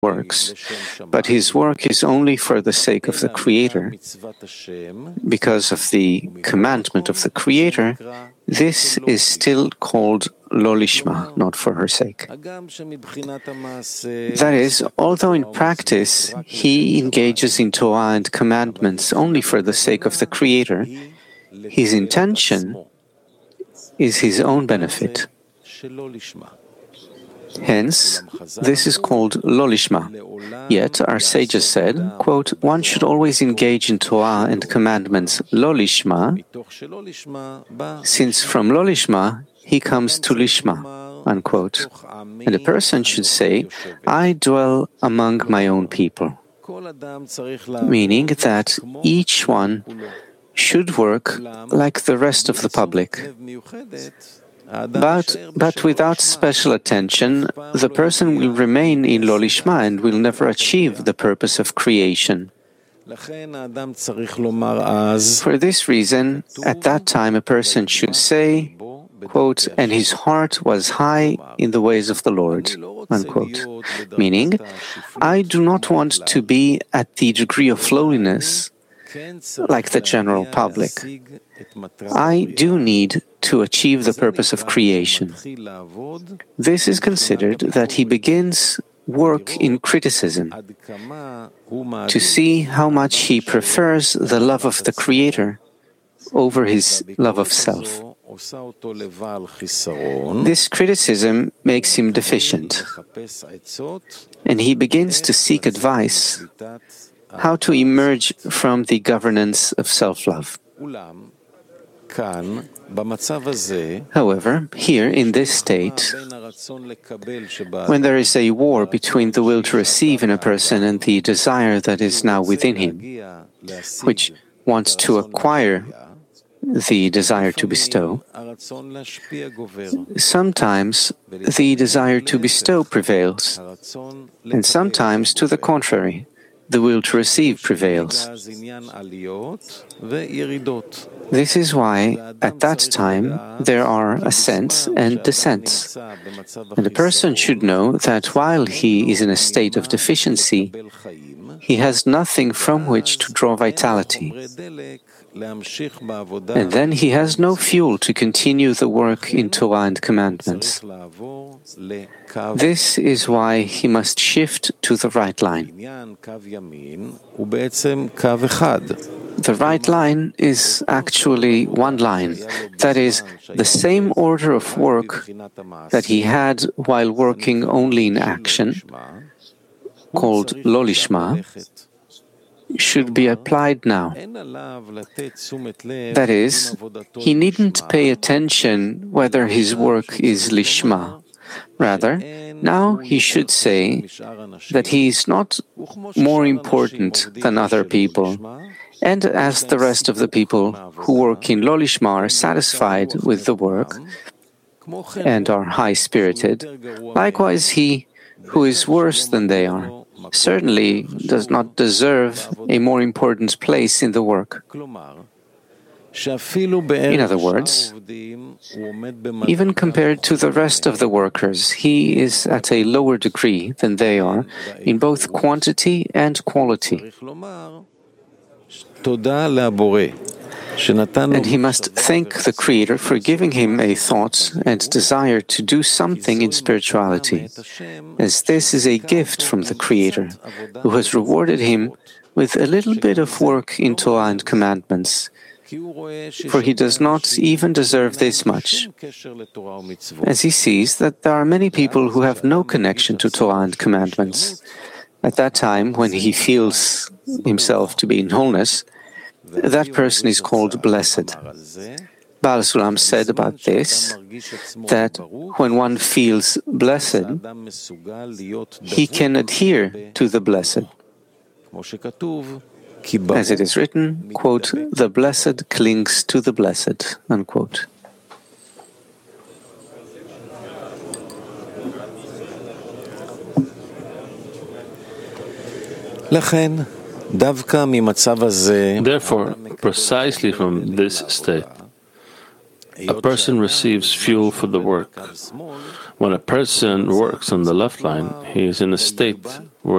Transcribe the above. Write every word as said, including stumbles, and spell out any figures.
works, but his work is only for the sake of the Creator, because of the commandment of the Creator, this is still called lo lishma, not for her sake. That is, although in practice he engages in Torah and commandments only for the sake of the Creator, his intention is his own benefit. Hence, this is called lo lishma. Yet, our sages said, quote, one should always engage in Torah and commandments lo lishma, since from lo lishma he comes to lishma, unquote. And a person should say, I dwell among my own people, meaning that each one should work like the rest of the public. But, but without special attention, the person will remain in lo lishma and will never achieve the purpose of creation. For this reason, at that time a person should say, quote, and his heart was high in the ways of the Lord, unquote. Meaning, I do not want to be at the degree of lowliness like the general public. I do need to achieve the purpose of creation. This is considered that he begins work in criticism, to see how much he prefers the love of the Creator over his love of self. This criticism makes him deficient, and he begins to seek advice how to emerge from the governance of self-love. However, here in this state, when there is a war between the will to receive in a person and the desire that is now within him, which wants to acquire the desire to bestow, sometimes the desire to bestow prevails, and sometimes, to the contrary, the will to receive prevails. This is why, at that time, there are ascents and descents. And a person should know that while he is in a state of deficiency, he has nothing from which to draw vitality. And then he has no fuel to continue the work in Torah and commandments. This is why he must shift to the right line. The right line is actually one line, that is, the same order of work that he had while working only in action, called lo lishma, should be applied now. That is, he needn't pay attention whether his work is lishma. Rather, now he should say that he is not more important than other people, and as the rest of the people who work in lo lishma are satisfied with the work and are high-spirited, likewise he, who is worse than they are, certainly does not deserve a more important place in the work. In other words, even compared to the rest of the workers, he is at a lower degree than they are in both quantity and quality. And he must thank the Creator for giving him a thought and desire to do something in spirituality, as this is a gift from the Creator, who has rewarded him with a little bit of work in Torah and commandments, for he does not even deserve this much, as he sees that there are many people who have no connection to Torah and commandments. At that time, when he feels himself to be in wholeness, that person is called blessed. Baal Sulam said about this that when one feels blessed, he can adhere to the blessed. As it is written, quote, the blessed clings to the blessed, unquote. Therefore, precisely from this state, a person receives fuel for the work. When a person works on the left line, he is in a state